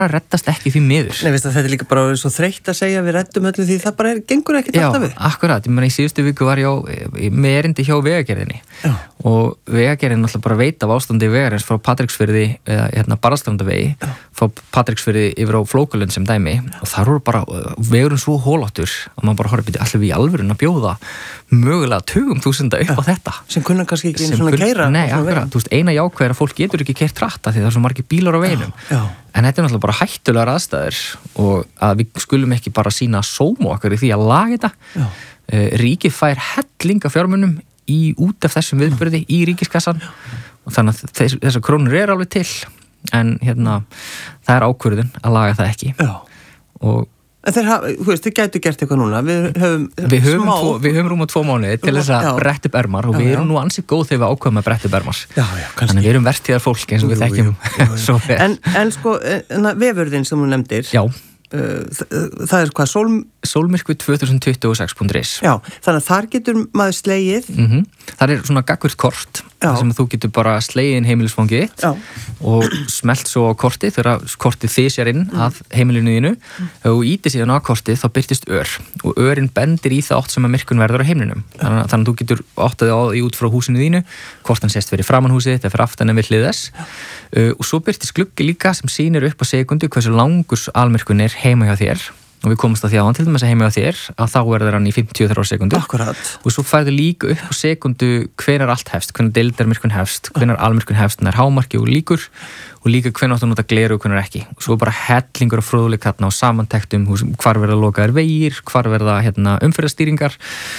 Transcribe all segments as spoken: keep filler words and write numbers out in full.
reddast ekki því miður. Nei, veist að þetta er líka bara svo þreytt að segja við reddum öllu því það bara er, gengur ekkert alltaf við. Já, akkurat, ég meina í síðustu viku var ég á, með erindi hjá Vegagerðinni Já. og Vegagerðin náttúrulega bara veit af ástandi vegarins frá Patreksfirði eða hérna Barðastrandarvegi frá Patreksfirði yfir á Flókalund sem dæmi og þar voru bara vegurinn svo hóláttur að maður bara horfði allir við í alvörun að bjóða mögulega tugum þúsunda upp á þetta. Sem kunna kannski ekki Sem svona kun- keyra. Nei, akkurat, þú veist, eina jákvæð er að fólk getur ekki keyrt hratt af því það er svo margir bílar á veginum. Já. En þetta er náttúrulega bara hættulegar aðstæður og að við skulum ekki bara sýna sómu okkar í því að laga þetta. Uh, ríkið fær hellinga fjármunum í út af þessum viðburði í ríkiskassan og þannig að þess, þessar krónur er alveg til en hérna það er ákvörðun að laga það ekki. Já. Og En þeir, hafa, þú veist, þið gætu gert eitthvað núna. Við höfum Við höfum, smá... tvo, við höfum rúma tvo mánuði til þess að Já. bretta upp ermar og Já, við já. erum nú ansið góð þegar við ákveðum að bretta upp ermar. Já, já, kannski. Þannig að við erum vertíðar fólk eins og við Jú, þekkjum jú, jú, jú. svo vel. En, en sko, en vefurðin sem þú nefndir, Já, uh, það er hvað, sól... Sólmyrkvi tvö þúsund tuttugu og sex punktur is. Já, þannig að þar getur maður slegið. Mm Það er svona gaggvurt kort Já. sem þú getur bara slegið inn heimilisfangið þitt Já. og smellt svo á kortið þegar kortið þysjar inn mm. að heimilinu þínu mm. og ítið síðan á kortið þá byrtist ör og örin bendir í það átt sem að myrkun verður á heimlinum þannig, þannig að þú getur áttaði á því út frá húsinu þínu hvort hann sést fyrir framan húsið þetta fyrir aftan en við hlið þess uh, og svo byrtist gluggi líka sem sýnir upp á sekundu hversu langur almyrkun er heima hjá þér og við komumst að því á hann til dæmis að heima á þér að þá verður hann í fimmtíu og þrjár sekundur Akkurat. og svo færðu líka upp á sekundu hvenær allt hefst, hvenær deildarmyrkun hefst hvenær almyrkun hefst, hvenær hámarki og líkur og líka hvenær áttu að nota gleru og hvenær ekki og svo bara hellingur og fróðuleik þarna á samantektum hvar verða lokaðir vegir, hvar verða hérna, umferðarstýringar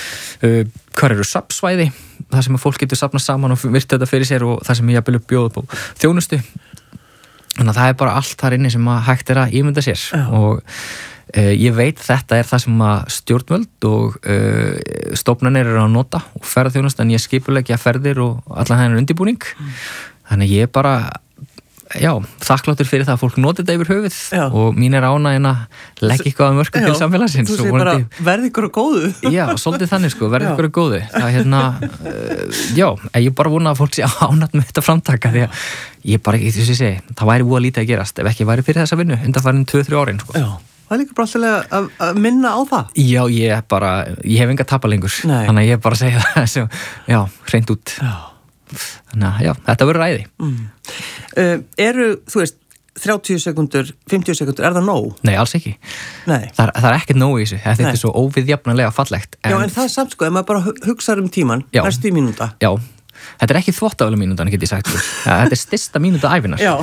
uh, hvar eru safnsvæði það sem að fólk getur safnað saman og virta þetta fyrir sér og það sem ég jafnvel bjóð upp á þjónustu þannig að það er bara allt þar inni sem að hægt er að ímynda sér Já. og Uh, ég veit þetta er það sem að stjórnvöld og uh, stofnanir eru að nota og ferðarþjónusta en ég skipulegja ferðir og allan hennar undirbúning mm. þannig ég er bara já, þakkláttur fyrir það að fólk noti þetta yfir höfuð Já. og mín er ánægðin að leggja eitthvað að mörkum til samfélagsins Þú segir bara, verði ykkur á góðu Já, svolítið þannig sko, verði ykkur á góðu það er hérna, uh, já ég bara vona að fólk sé ánægt með þetta framtaka því að ég bara, þú sé segi það væri búið að lítið að gerast ef ekki væri fyrir þessa vinnu undanfarin tvö til þrjú árin sko. Já. Það er líka bara alltaf að, að minna á það. Já, ég er bara, ég hef enga tapa lengur. Nei. Þannig að ég er bara að segja það sem, já, hreint út. Já. Þannig að, já, þetta verður ræði. Mm. Uh, eru, þú veist, þrjátíu sekundur, fimmtíu sekundur, er það nóg? Nei, alls ekki. Nei. Það er, það er ekkert nóg í þessu. Þetta Nei. er svo óviðjafnanlega fallegt. En... Já, en það er samt sko, ef maður bara hugsaður um tíman, Já. næstu í mínúta. Já. Þetta er ekki þvottavéla mínútan, get ég sagt. Ja, þetta er stysta mínúta ævinar. Já.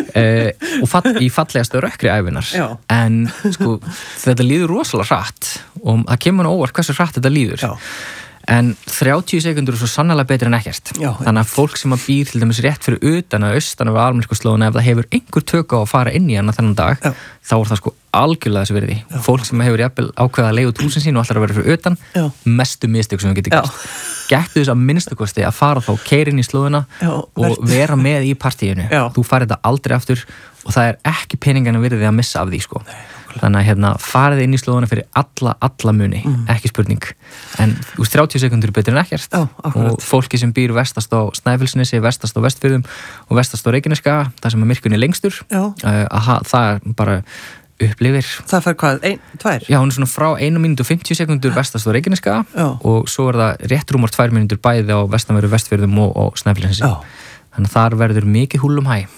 uh, og fall, í fallegastu rökkri ævinar. Já. En, sko, þetta líður rosalega hratt og það kemur nú óvart hversu hratt þetta líður. Já. En þrjátíu sekundur er svo sannarlega betur en ekkert. Já, þannig að fólk sem að býr til dæmis rétt fyrir utan að austan af almyrkvaslóðuna ef það hefur einhver tök á að fara inn í hana þennan dag, Já. þá er það sko algjörlega þessu virði. Já. Fólk sem hefur jafnvel ákveða að leiga út húsin sín og allar að vera fyrir utan, Já. mestu mistök sem við getum Já. gert. Gættu þess að minnstakosti að fara þá keira inn í slóðuna Já, og vertu. vera með í partíinu. Já. Þú farið þetta aldrei aftur og það er ekki peningana virði að missa af því sko. Nei. Þannig að hérna, farið inn í slóðuna fyrir alla, alla muni, mm. ekki spurning. En úr þrjátíu sekundur er betur en ekkert. Já, akkurat. Og fólki sem býr vestast á Snæfellsnesi, vestast á Vestfirðum og vestast á Reykjaneskaga, það sem er myrkunni lengstur, uh, aha, það er bara upplifir. Það fær hvað, ein, tvær? Já, hún er svona frá einu mínútu og fimmtíu sekundur vestast á Reykjaneskaga Já. og svo er það rétt rúmar tvær mínútur bæði á vestanveru Vestfirðum og, og Snæfellsnesi. Já. Þannig að þar verður mikið húllum hæ.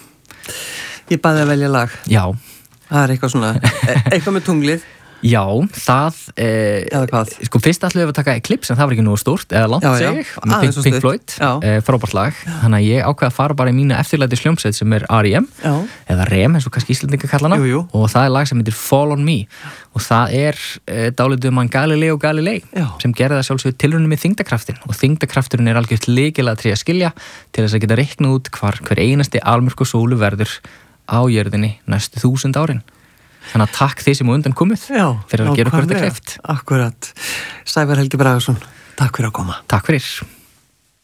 Ég baði að velja lag. Já. Það er eitthvað svona, e eitthvað með tunglið. Já, það eh, Eða hvað? Sko fyrst ætlum við að taka Eclipse en það var ekki nógu stórt eða langt Já, já. seg Aðeins með of Pink, stutt. Pink Floyd, Já. eh, frábært lag þannig að ég ákveða að fara bara í mína eftirlæti sljómsveit sem er R E M Já. eða R E M eins og kannski Íslendingar kalla hana Jú, jú. og það er lag sem heitir Fall on Me og það er eh, dálítið um hann Galileo Galilei Já. sem gerði það sjálfsög tilraunum með þyngdarkraftin og þyngdarkrafturinn er algjört lykilatriði að skilja til þess að geta reiknað út hvar hver einasti almyrkvi og sólu verður á jörðinni næstu þúsund árin. Þannig að takk því sem á undan komið Já, fyrir að gera okkur þetta nákvæmlega. kleift. Akkurat. Sævar Helgi Bragason, takk fyrir að koma. Takk fyrir.